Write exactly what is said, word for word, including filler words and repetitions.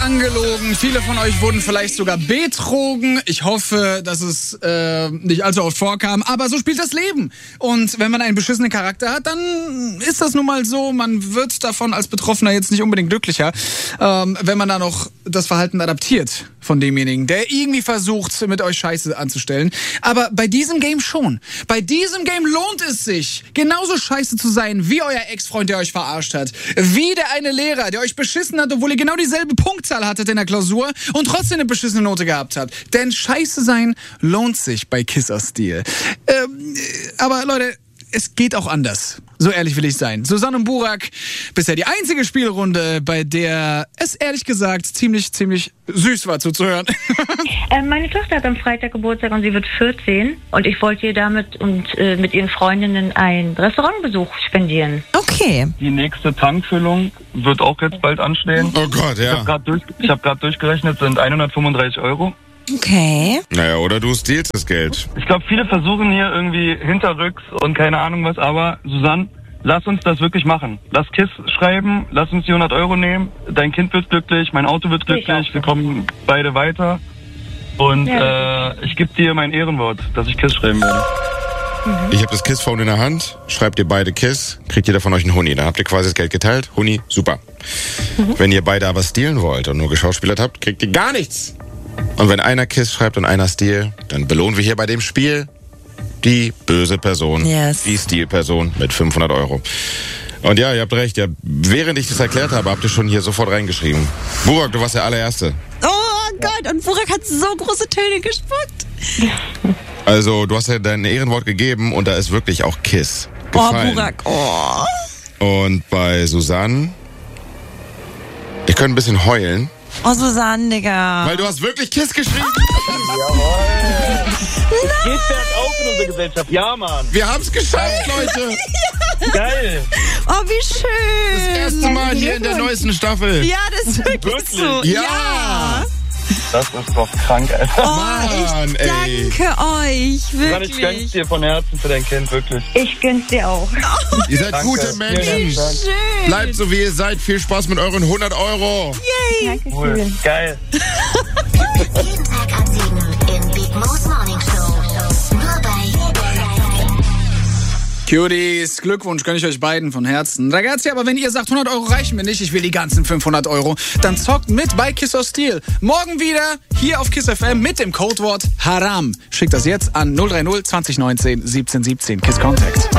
angelogen. Viele von euch wurden vielleicht sogar betrogen. Ich hoffe, dass es äh, nicht allzu oft vorkam. Aber so spielt das Leben. Und wenn man einen beschissenen Charakter hat, dann ist das nun mal so. Man wird davon als Betroffener jetzt nicht unbedingt glücklicher, ähm, wenn man da noch das Verhalten adaptiert von demjenigen, der irgendwie versucht, mit euch Scheiße anzustellen. Aber bei diesem Game schon. Bei diesem Game lohnt es sich, genauso scheiße zu sein wie euer Ex-Freund, der euch verarscht hat. Wie der eine Lehrer, der euch beschissen hat, obwohl ihr genau dieselbe Punktzahl hattet in der Klausur und trotzdem eine beschissene Note gehabt habt. Denn scheiße sein lohnt sich bei Kiss of Steel. Ähm, aber Leute, es geht auch anders. So ehrlich will ich sein. Susanne und Burak, bisher die einzige Spielrunde, bei der es ehrlich gesagt ziemlich, ziemlich süß war zuzuhören. äh, meine Tochter hat am Freitag Geburtstag und sie wird vierzehn. Und ich wollte ihr damit und äh, mit ihren Freundinnen einen Restaurantbesuch spendieren. Okay. Die nächste Tankfüllung wird auch jetzt bald anstehen. Oh Gott, ja. Ich habe gerade durch, ich hab grad durchgerechnet, sind hundertfünfunddreißig Euro. Okay. Naja, oder du stehlst das Geld. Ich glaube, viele versuchen hier irgendwie hinterrücks und keine Ahnung was, aber Susanne, lass uns das wirklich machen. Lass Kiss schreiben, lass uns die hundert Euro nehmen, dein Kind wird glücklich, mein Auto wird glücklich, wir kommen beide weiter und ja. äh, ich gebe dir mein Ehrenwort, dass ich Kiss schreiben werde. Ich habe das Kiss-Phone in der Hand, schreibt ihr beide Kiss, kriegt jeder von euch einen Huni. Dann habt ihr quasi das Geld geteilt. Huni, super. Mhm. Wenn ihr beide aber stehlen wollt und nur geschauspielert habt, kriegt ihr gar nichts. Und wenn einer Kiss schreibt und einer Steal, dann belohnen wir hier bei dem Spiel die böse Person, yes. die Steal-Person mit fünfhundert Euro. Und ja, ihr habt recht, ja, während ich das erklärt habe, habt ihr schon hier sofort reingeschrieben. Burak, du warst der allererste. Oh Gott, und Burak hat so große Töne gespuckt. Also, du hast ja dein Ehrenwort gegeben und da ist wirklich auch Kiss gefallen. Oh, Burak, oh. Und bei Susanne, ich könnte ein bisschen heulen. Oh, Susanne, Digga. Weil du hast wirklich Kiss geschrieben. Jawohl. Es geht bergauf in unserer Gesellschaft. Ja, Mann. Wir haben's geschafft, Leute. Geil. Oh, wie schön. Das erste Mal hier in der neuesten Staffel. Ja, das ist wirklich, Wirklich? so. Ja. ja. Das ist doch krank, Alter. Oh, Mann, ich ey. danke euch, Susanne, ich gönn's wirklich. dir von Herzen für dein Kind, wirklich. Ich gönn's dir auch. Ihr seid Danke. gute Menschen. Schön. Bleibt so, wie ihr seid. Viel Spaß mit euren hundert Euro. Yay. Cool. Geil. Jeden Tag ab sieben in Big Mo's Morning Show. Nur bei Cuties, Glückwunsch gönne ich euch beiden von Herzen. Ragazzi, aber wenn ihr sagt, hundert Euro reichen mir nicht, ich will die ganzen fünfhundert Euro, dann zockt mit bei Kiss of Steel. Morgen wieder hier auf Kiss F M mit dem Codewort Haram. Schickt das jetzt an null drei null zwanzig neunzehn siebzehn siebzehn. Kiss Contact.